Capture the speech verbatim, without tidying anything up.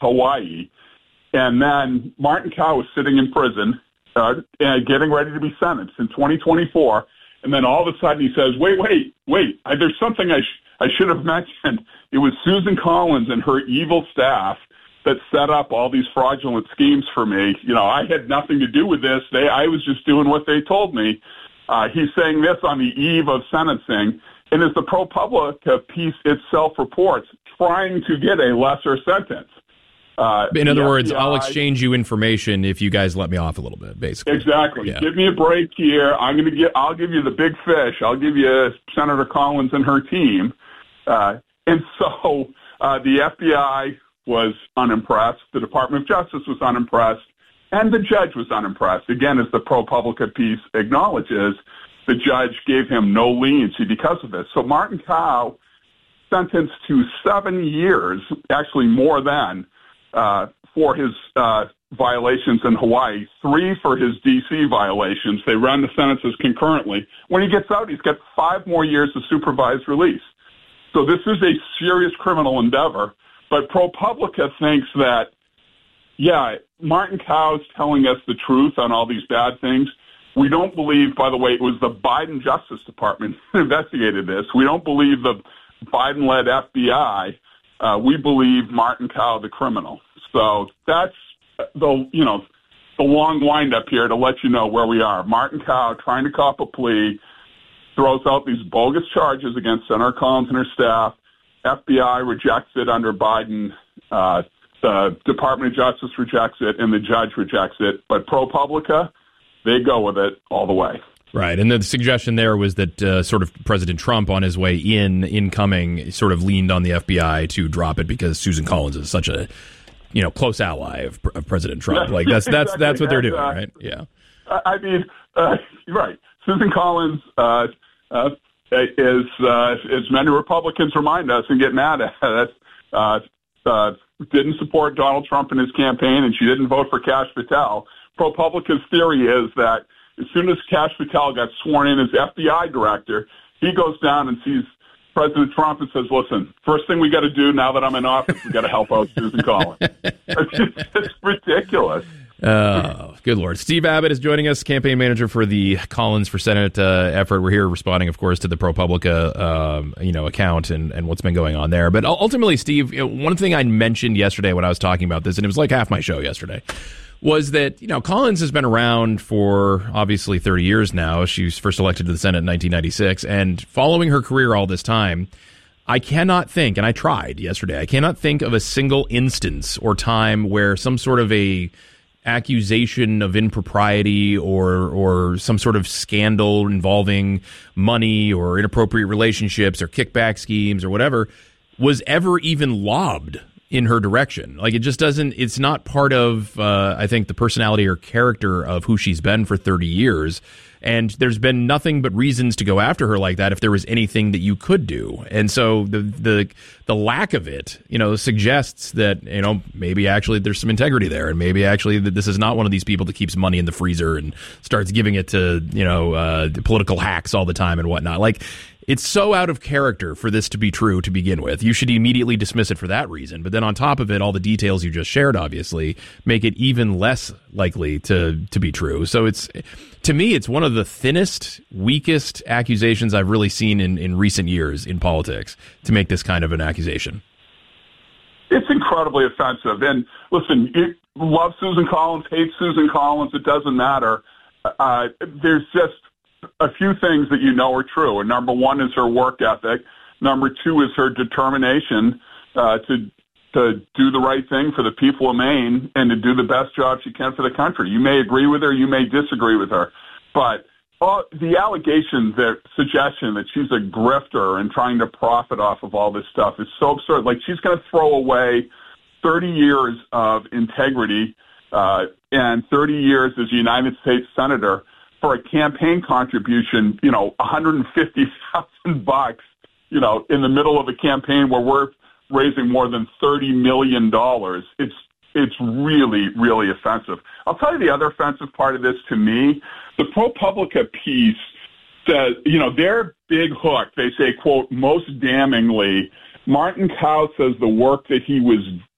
Hawaii. And then Martin Kao was sitting in prison uh, and getting ready to be sentenced in twenty twenty-four. And then all of a sudden he says, wait, wait, wait, I, there's something I, sh- I should have mentioned. It was Susan Collins and her evil staff that set up all these fraudulent schemes for me. You know, I had nothing to do with this. They, I was just doing what they told me. Uh, he's saying this on the eve of sentencing. And as the ProPublica piece itself reports, trying to get a lesser sentence. Uh, In other words, F B I, I'll exchange you information if you guys let me off a little bit, basically. Exactly. Yeah. Give me a break here. I'm going to get. I'll give you the big fish. I'll give you Senator Collins and her team. Uh, and so uh, the F B I was unimpressed. The Department of Justice was unimpressed, and the judge was unimpressed. Again, as the ProPublica piece acknowledges, the judge gave him no leniency because of this. So Martin Kao, sentenced to seven years, actually more than. Uh, for his uh, violations in Hawaii, three for his D C violations. They run the sentences concurrently. When he gets out, he's got five more years of supervised release. So this is a serious criminal endeavor. But ProPublica thinks that, yeah, Martin Kao's telling us the truth on all these bad things. We don't believe, by the way, it was the Biden Justice Department that investigated this. We don't believe the Biden-led F B I. Uh, we believe Martin Kao, the criminal. So that's the, you know, the long wind-up here to let you know where we are. Martin Kao, trying to cop a plea, throws out these bogus charges against Senator Collins and her staff. F B I rejects it under Biden. Uh, the Department of Justice rejects it, and the judge rejects it. But ProPublica, they go with it all the way. Right, and the suggestion there was that uh, sort of President Trump on his way in, incoming, sort of leaned on the F B I to drop it because Susan Collins is such a, you know, close ally of, of President Trump. Like that's that's exactly. that's what they're and, doing, uh, right? Yeah. I mean, uh, right. Susan Collins uh, uh, is, uh, as many Republicans remind us and get mad at us, uh, uh, didn't support Donald Trump in his campaign, and she didn't vote for Kash Patel. ProPublica's theory is that as soon as Kash Patel got sworn in as F B I director, he goes down and sees President Trump and says, listen, first thing we got to do now that I'm in office, we got to help out Susan Collins. It's ridiculous. Oh, good Lord. Steve Abbott is joining us, campaign manager for the Collins for Senate uh, effort. We're here responding, of course, to the ProPublica um, you know, account and, and what's been going on there. But ultimately, Steve, you know, one thing I mentioned yesterday when I was talking about this, and it was like half my show yesterday, was that, you know, Collins has been around for obviously thirty years now. She was first elected to the Senate in nineteen ninety-six. And following her career all this time, I cannot think, and I tried yesterday, I cannot think of a single instance or time where some sort of a accusation of impropriety or or some sort of scandal involving money or inappropriate relationships or kickback schemes or whatever was ever even lobbed in her direction. Like, it just doesn't, it's not part of, uh, I think, the personality or character of who she's been for thirty years. And there's been nothing but reasons to go after her like that if there was anything that you could do. And so the the the lack of it, you know, suggests that, you know, maybe actually there's some integrity there, and maybe actually that this is not one of these people that keeps money in the freezer and starts giving it to, you know, uh, political hacks all the time and whatnot. Like, it's so out of character for this to be true to begin with. You should immediately dismiss it for that reason. But then on top of it, all the details you just shared, obviously, make it even less likely to, to be true. So it's, to me, it's one of the thinnest, weakest accusations I've really seen in, in recent years in politics to make this kind of an accusation. It's incredibly offensive. And listen, you love Susan Collins, hate Susan Collins, it doesn't matter. Uh, there's just a few things that you know are true. And number one is her work ethic. Number two is her determination uh, to to do the right thing for the people of Maine and to do the best job she can for the country. You may agree with her, you may disagree with her, but uh, the allegation, the suggestion that she's a grifter and trying to profit off of all this stuff is so absurd. Like, she's going to throw away thirty years of integrity uh, and thirty years as a United States Senator for a campaign contribution, you know, one hundred fifty thousand bucks, you know, in the middle of a campaign where we're raising more than thirty million dollars. It's, it's really, really offensive. I'll tell you the other offensive part of this to me. The ProPublica piece says, you know, their big hook, they say, quote, most damningly, Martin Kao says the work that he was